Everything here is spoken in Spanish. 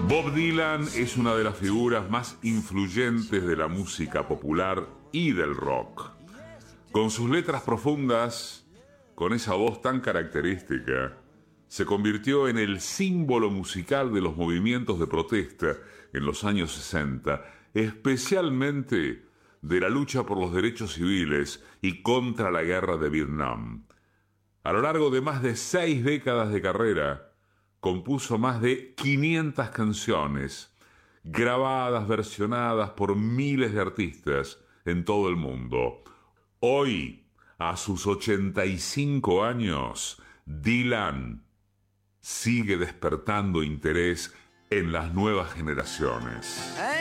Bob Dylan es una de las figuras más influyentes de la música popular y del rock. Con sus letras profundas, con esa voz tan característica, se convirtió en el símbolo musical de los movimientos de protesta en los años 60, especialmente de la lucha por los derechos civiles y contra la guerra de Vietnam. A lo largo de más de 6 décadas de carrera, compuso más de 500 canciones, grabadas, versionadas por miles de artistas en todo el mundo. Hoy, a sus 85 años, Dylan sigue despertando interés en las nuevas generaciones.